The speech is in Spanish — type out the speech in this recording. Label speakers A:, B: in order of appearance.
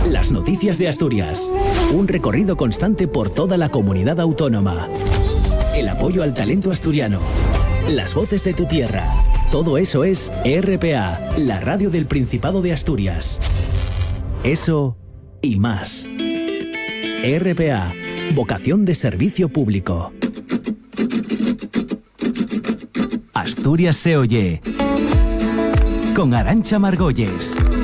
A: Las noticias de Asturias. Un recorrido constante por toda la comunidad autónoma. El apoyo al talento asturiano. Las voces de tu tierra. Todo eso es RPA, la radio del Principado de Asturias. Eso y más. RPA, vocación de servicio público. Asturias se oye. Con Arantxa Margolles.